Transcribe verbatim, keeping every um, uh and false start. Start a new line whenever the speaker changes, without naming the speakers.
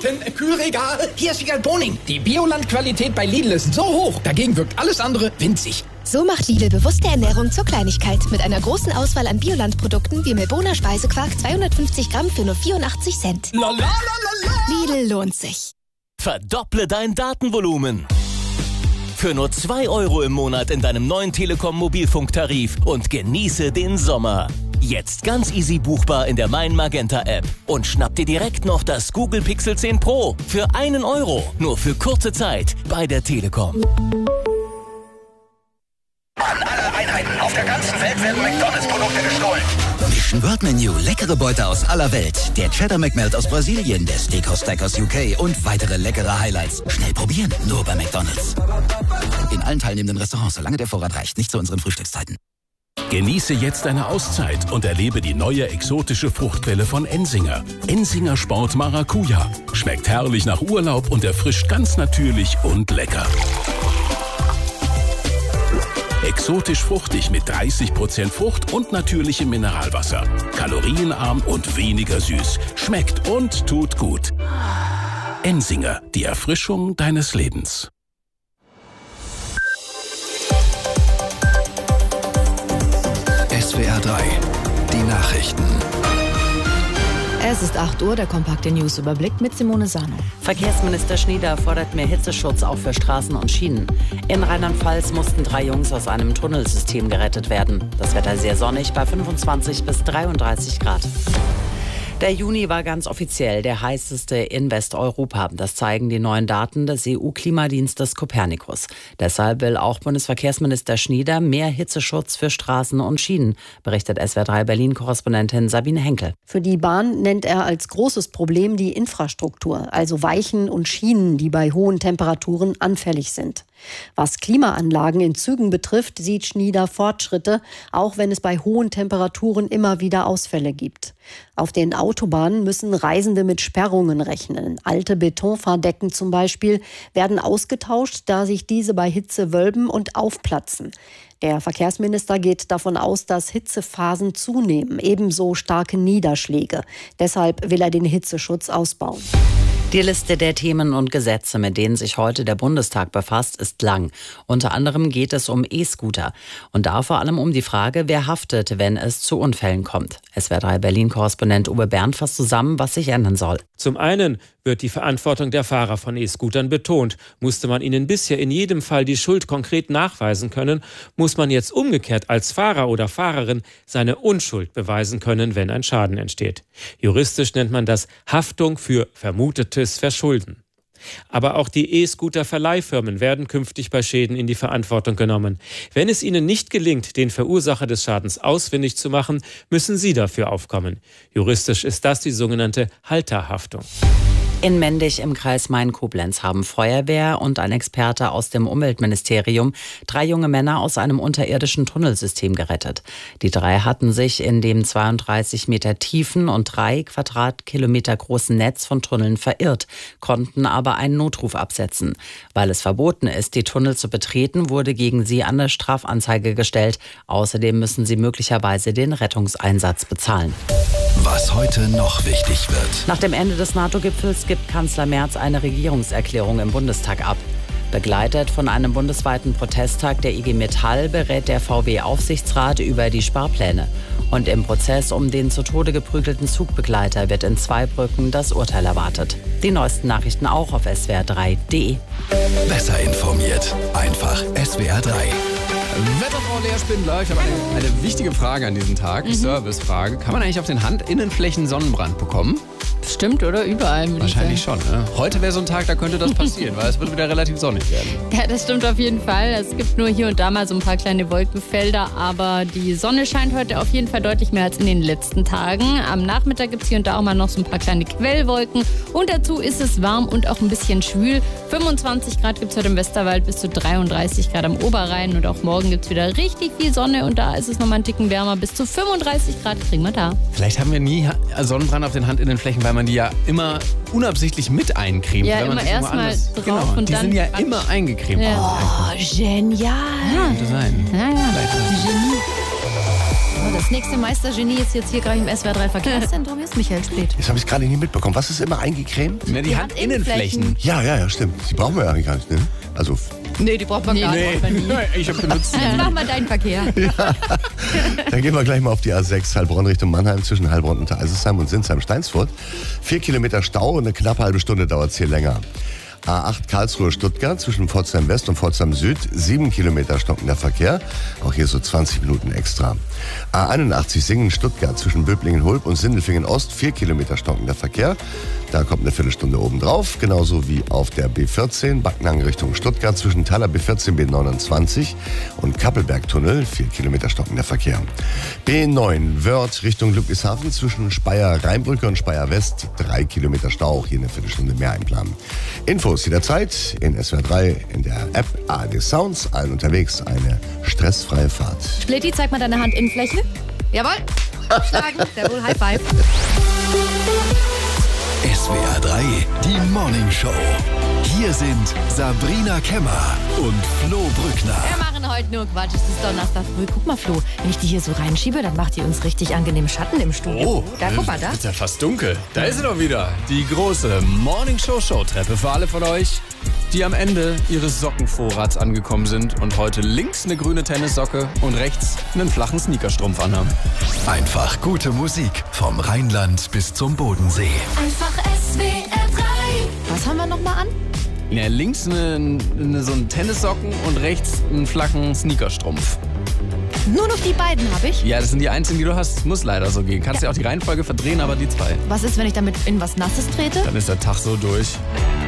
Minuten. Kühlregal. Hier ist Wiegald Boning. Die Bioland-Qualität bei Lidl ist so hoch. Dagegen wirkt alles andere winzig.
So macht Lidl bewusste Ernährung zur Kleinigkeit. Mit einer großen Auswahl an Bioland-Produkten wie Melbourner Speisequark zweihundertfünfzig Gramm für nur vierundachtzig Cent.
La, la, la, la.
Lidl lohnt sich.
Verdopple dein Datenvolumen. Für nur zwei Euro im Monat in deinem neuen Telekom-Mobilfunktarif und genieße den Sommer. Jetzt ganz easy buchbar in der Mein Magenta App. Und schnapp dir direkt noch das Google Pixel zehn Pro für einen Euro. Nur für kurze Zeit bei der Telekom.
An alle Einheiten auf der ganzen Welt werden McDonalds-Produkte gestohlen.
Mission Word Menu, leckere Beute aus aller Welt. Der Cheddar McMelt aus Brasilien, der Steakhouse Stack aus U K und weitere leckere Highlights. Schnell probieren, nur bei McDonalds. In allen teilnehmenden Restaurants, solange der Vorrat reicht, nicht zu unseren Frühstückszeiten.
Genieße jetzt eine Auszeit und erlebe die neue exotische Fruchtquelle von Ensinger. Ensinger Sport Maracuja. Schmeckt herrlich nach Urlaub und erfrischt ganz natürlich und lecker. Exotisch fruchtig mit dreißig Prozent Frucht und natürlichem Mineralwasser. Kalorienarm und weniger süß. Schmeckt und tut gut. Ensinger, die Erfrischung deines Lebens.
S W R drei, die Nachrichten.
Es ist acht Uhr, der kompakte Newsüberblick mit Simone Sano.
Verkehrsminister Schnieder fordert mehr Hitzeschutz auch für Straßen und Schienen. In Rheinland-Pfalz mussten drei Jungs aus einem Tunnelsystem gerettet werden. Das Wetter sehr sonnig bei fünfundzwanzig bis dreiunddreißig Grad. Der Juni war ganz offiziell der heißeste in Westeuropa. Das zeigen die neuen Daten des E U-Klimadienstes Copernicus. Deshalb will auch Bundesverkehrsminister Schnieder mehr Hitzeschutz für Straßen und Schienen, berichtet S W R drei Berlin-Korrespondentin Sabine Henkel.
Für die Bahn nennt er als großes Problem die Infrastruktur, also Weichen und Schienen, die bei hohen Temperaturen anfällig sind. Was Klimaanlagen in Zügen betrifft, sieht Schnieder Fortschritte, auch wenn es bei hohen Temperaturen immer wieder Ausfälle gibt. Auf den Autobahnen müssen Reisende mit Sperrungen rechnen. Alte Betonfahrdecken zum Beispiel werden ausgetauscht, da sich diese bei Hitze wölben und aufplatzen. Der Verkehrsminister geht davon aus, dass Hitzephasen zunehmen, ebenso starke Niederschläge. Deshalb will er den Hitzeschutz ausbauen.
Die Liste der Themen und Gesetze, mit denen sich heute der Bundestag befasst, ist lang. Unter anderem geht es um E-Scooter. Und da vor allem um die Frage, wer haftet, wenn es zu Unfällen kommt. S W R drei Berlin-Korrespondent Uwe Bernd fasst zusammen, was sich ändern soll.
Zum einen wird die Verantwortung der Fahrer von E-Scootern betont. Musste man ihnen bisher in jedem Fall die Schuld konkret nachweisen können, muss man jetzt umgekehrt als Fahrer oder Fahrerin seine Unschuld beweisen können, wenn ein Schaden entsteht. Juristisch nennt man das Haftung für vermutetes Verschulden. Aber auch die E-Scooter-Verleihfirmen werden künftig bei Schäden in die Verantwortung genommen. Wenn es ihnen nicht gelingt, den Verursacher des Schadens ausfindig zu machen, müssen sie dafür aufkommen. Juristisch ist das die sogenannte Halterhaftung.
In Mendig im Kreis Main-Koblenz haben Feuerwehr und ein Experte aus dem Umweltministerium drei junge Männer aus einem unterirdischen Tunnelsystem gerettet. Die drei hatten sich in dem zweiunddreißig Meter tiefen und drei Quadratkilometer großen Netz von Tunneln verirrt, konnten aber einen Notruf absetzen. Weil es verboten ist, die Tunnel zu betreten, wurde gegen sie eine Strafanzeige gestellt. Außerdem müssen sie möglicherweise den Rettungseinsatz bezahlen.
Was heute noch wichtig wird.
Nach dem Ende des NATO-Gipfels gibt Kanzler Merz eine Regierungserklärung im Bundestag ab. Begleitet von einem bundesweiten Protesttag der I G Metall berät der V W-Aufsichtsrat über die Sparpläne. Und im Prozess um den zu Tode geprügelten Zugbegleiter wird in Zweibrücken das Urteil erwartet. Die neuesten Nachrichten auch auf S W R drei punkt de.
Besser informiert. Einfach S W R drei.
Wetterfrau Lea Spindler, ich habe eine, eine wichtige Frage an diesem Tag, mhm. Servicefrage. Kann man eigentlich auf den Handinnenflächen Sonnenbrand bekommen?
Stimmt, oder? Überall.
Wahrscheinlich schon. Ne? Heute wäre so ein Tag, da könnte das passieren, weil es wird wieder relativ sonnig werden.
Ja, das stimmt auf jeden Fall. Es gibt nur hier und da mal so ein paar kleine Wolkenfelder, aber die Sonne scheint heute auf jeden Fall deutlich mehr als in den letzten Tagen. Am Nachmittag gibt es hier und da auch mal noch so ein paar kleine Quellwolken und dazu ist es warm und auch ein bisschen schwül. fünfundzwanzig Grad gibt es heute im Westerwald, bis zu dreiunddreißig Grad am Oberrhein und auch morgen gibt es wieder richtig viel Sonne und da ist es nochmal einen Ticken wärmer. Bis zu fünfunddreißig Grad kriegen wir da.
Vielleicht haben wir nie Sonnenbrand auf den Handinnenflächen, weil man die ja immer unabsichtlich mit eincremt.
Ja,
wenn man
immer erstmal drauf
genau,
und
die
dann...
Die sind ja Quatsch. immer eingecremt.
Ja.
Oh, genial.
Ja, könnte sein.
Ja, ja.
Vielleicht.
Genie.
Das nächste Meistergenie ist jetzt hier gerade im S W R drei Verkehrszentrum. Hier ist Michael Splitt.
Das habe ich gerade nicht mitbekommen. Was ist immer eingecremt?
Ne, die, die Handinnenflächen.
Ja, ja, ja, stimmt. Die brauchen wir ja eigentlich gar nicht, ne? Also...
Nee, die braucht man gar
nee.
nicht.
Nee, ich habe benutzt.
Jetzt machen wir deinen Verkehr.
Ja. Dann gehen wir gleich mal auf die A sechs Heilbronn Richtung Mannheim zwischen Heilbronn und Eisersheim und Sinsheim-Steinsfurt. Vier Kilometer Stau und eine knappe halbe Stunde dauert es hier länger. A acht Karlsruhe-Stuttgart zwischen Pforzheim West und Pforzheim Süd, sieben Kilometer stockender Verkehr, auch hier so zwanzig Minuten extra. A einundachtzig Singen-Stuttgart zwischen Böblingen-Hulb und Sindelfingen-Ost, vier Kilometer stockender Verkehr, da kommt eine Viertelstunde oben drauf, genauso wie auf der B vierzehn Backnang Richtung Stuttgart zwischen Thaler B vierzehn B neunundzwanzig und Kappelbergtunnel, vier Kilometer stockender Verkehr. B neun Wörth Richtung Ludwigshafen zwischen Speyer-Rheinbrücke und Speyer-West, drei Kilometer Stau, auch hier eine Viertelstunde mehr einplanen. Infos jederzeit in S W R drei, in der App A R D Sounds, allen unterwegs, eine stressfreie Fahrt.
Splitti, zeig mal deine Handinnenfläche. Jawohl, schlagen, sehr wohl, High Five.
S W R drei, die Morning Show. Hier sind Sabrina Kemmer und Flo Brückner.
Wir machen heute nur Quatsch, es ist Donnerstag früh. Guck mal, Flo, wenn ich die hier so reinschiebe, dann macht die uns richtig angenehm Schatten im Studio.
Oh,
da, guck mal, da.
Ist ja fast dunkel. Da ist sie doch wieder. Die große Morning Show Showtreppe für alle von euch, die am Ende ihres Sockenvorrats angekommen sind und heute links eine grüne Tennissocke und rechts einen flachen Sneakerstrumpf anhaben.
Einfach gute Musik vom Rheinland bis zum Bodensee.
Einfach S W R drei.
Was haben wir nochmal an?
Ja, links eine, eine, so einen Tennissocken und rechts einen flachen Sneakerstrumpf.
Nur noch die beiden habe ich.
Ja, das sind die einzigen, die du hast. Muss leider so gehen. Kannst ja, ja auch die Reihenfolge verdrehen, aber die zwei.
Was ist, wenn ich damit in was Nasses trete?
Dann ist der Tag so durch.